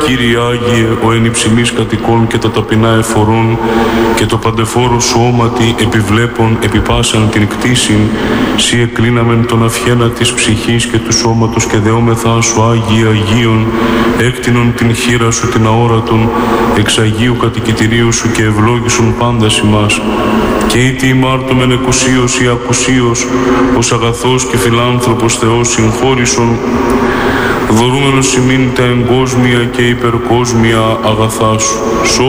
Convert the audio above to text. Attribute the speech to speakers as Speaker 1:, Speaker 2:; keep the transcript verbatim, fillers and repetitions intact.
Speaker 1: Κύριε Άγιε, ο εν υψημής κατοικών και τα ταπεινά εφορών και το παντεφόρο σου όματι επιβλέπων επιπάσαν την κτήσιν, σοι εκλίναμεν τον αυχένα της ψυχής και του σώματος και δεόμεθά σου Άγιε Αγίων, έκτινον την χείρα σου την αόρατον, εξ Αγίου κατοικητηρίου σου και ευλόγησον πάντα ημάς. Και ήτι ημάρτωμεν εκουσίως ή ακουσίως, ως αγαθός και φιλάνθρωπος Θεός συγχώρησον, δωρούμενος ημίν τα εγκόσμια και υπερκόσμια αγαθά σου.